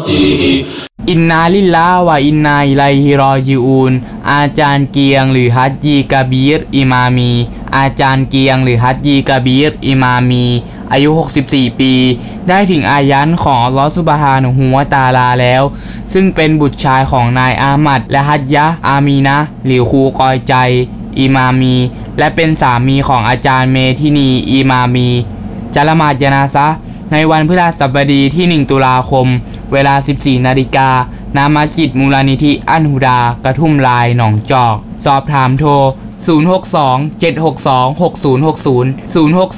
อินนาลิลลาฮ์วะอินนาอิลัยฮิรอญิอูนอาจารย์เกียงหรือฮัจญีกะบีรอิมามีอาจารย์เกียงหรือฮัจญีกะบีรอิมามีอายุ64ปีได้ถึงอายันของอัลลอฮฺซุบฮานะฮูวะตะอาลาแล้วซึ่งเป็นบุตรชายของนายอามัดและฮัจญะห์อามีนะห์หรือครูกอยใจอิมามีและเป็นสามีของอาจารย์เมทินีอิมามีจะละหมาดญะนาซะห์ในวันพฤหัสบดีที่1ตุลาคมเวลา 14 นาฬิกาณมัสยิดมูลนิธิอันฮุดากระทุ่มลายหนองจอกสอบถามโทร062-762-6060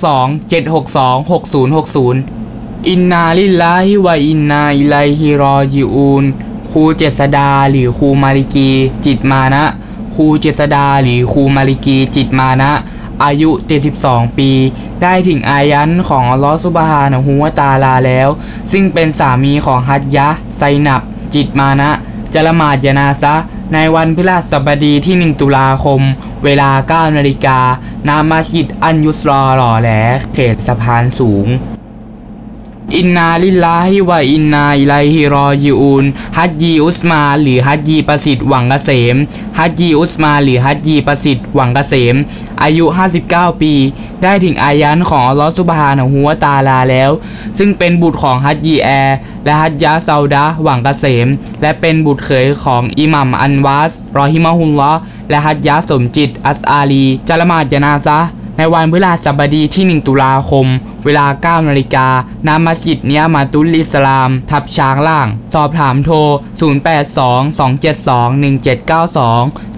062-762-6060 อินนาลิลลาฮิวะอินนาอิลัยฮิรอญิอูนครูเจษดาหรือครูมาลิกีจิตมานะครูเจษดาหรือครูมาลิกีจิตมานะอายุ72ปีได้ถึงอายันของอัลลอฮฺซุบฮานะฮูวะตะอาลาแล้วซึ่งเป็นสามีของฮัจญะห์ไซนับจิตมานะจะละหมาดญะนาซะห์ในวันพฤหัสบดีที่1ตุลาคมเวลา 9 นาฬิกาณมัสยิดอันยุสรอหล่อแหลเขตสะพานสูงอินนาลิลลาฮิวะอินนาอิลัยฮิรอญิอูนฮัจญีอุสมาหรือฮัจญีประสิทธิ์หวังเกษมฮัจญีอุสมาหรือฮัจญีประสิทธิ์หวังเกษมอายุ59ปีได้ถึงอายันของอัลลอฮฺซุบฮานะฮูวะตะอาลาแล้วซึ่งเป็นบุตรของฮัจญีแอร์และฮัจญะห์ซาอุดะห์หวังเกษมและเป็นบุตรเขยของอิหมัมอันวาสรอฮิมะฮุลลอฮ์และฮัจญะห์สมจิตอัสอาลีจะละหมาดญะนาซะห์ในวันพฤหัสบดีที่1ตุลาคมเวลา 9 นาฬิกาณมัสยิดเนียมาตุลอิสลามทับช้างล่างสอบถามโทร082-272-1792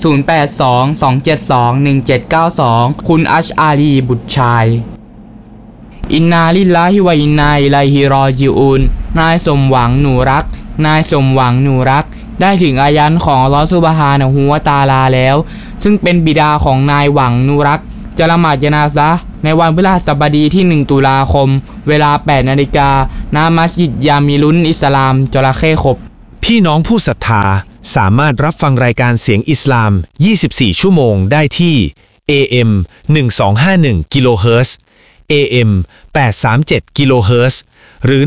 082-272-1792 คุณอัชอาลีบุตรชายอินนาลิลลาฮิวะอินนาอิลัยฮิรอญิอูนนายสมหวังหนูรักนายสมหวังหนูรักได้ถึงอายันของอัลลอฮฺซุบฮานะฮูวะตะอาลาแล้วซึ่งเป็นบิดาของนายหวังหนูรักจะละหมาดญะนาซะห์ในวันพฤหัสบดีที่1ตุลาคมเวลา 8 นาฬิกาณมัสยิดยามิลุนอิสลามจระเข้ขบพี่น้องผู้ศรัทธาสามารถรับฟังรายการเสียงอิสลาม 24 ชั่วโมงได้ที่ AM 1251 กิโลเฮิรตซ์ AM 837 กิโลเฮิรตซ์หรือ